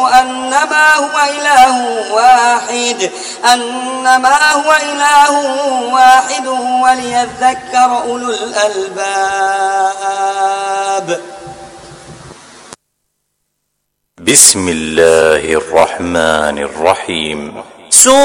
أنما هو إله واحد وليذكر أولو الألباب. بسم الله الرحمن الرحيم.